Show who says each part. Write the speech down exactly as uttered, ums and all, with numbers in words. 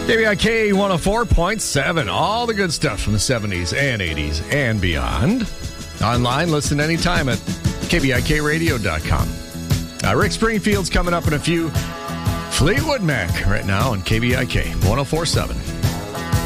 Speaker 1: K B I K one oh four point seven. All the good stuff from the seventies and eighties and beyond. Online, listen anytime at K B I K radio dot com. Uh, Rick Springfield's coming up in a few. Fleetwood Mac right now on K B I K one oh four point seven.